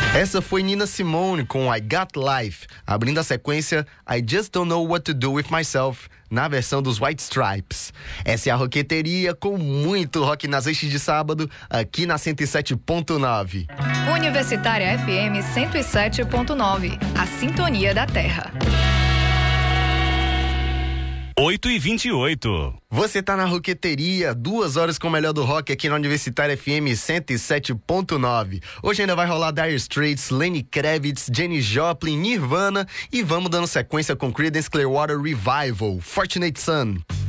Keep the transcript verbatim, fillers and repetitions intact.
Essa foi Nina Simone com I Got Life, abrindo a sequência I Just Don't Know What to Do With Myself, na versão dos White Stripes. Essa é a Roqueteria com muito rock nas noites de sábado, aqui na cento e sete ponto nove. Universitária F M cento e sete ponto nove, a sintonia da terra. oito e vinte e oito. Você tá na Roqueteria, duas horas com o melhor do rock aqui na Universitária F M cento e sete ponto nove. Hoje ainda vai rolar Dire Straits, Lenny Kravitz, Janis Joplin, Nirvana e vamos dando sequência com Creedence Clearwater Revival, Fortunate Son.